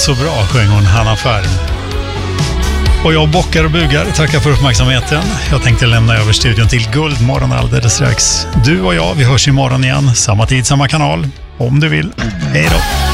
låt så bra, sjöng hon Hanna Färm. Och jag bockar och bugar, tackar för uppmärksamheten. Jag tänkte lämna över studion till Guldmorgon alldeles strax. Du och jag, vi hörs imorgon igen. Samma tid, samma kanal. Om du vill. Hej då!